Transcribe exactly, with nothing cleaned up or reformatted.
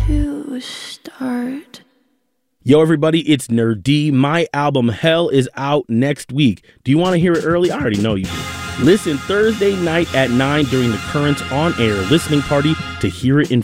to start. Yo, everybody, it's Nerd D. My album Hell is out next week. Do you want to hear it early? I already know you do. Listen Thursday night at nine during the Currents on Air listening party to hear it in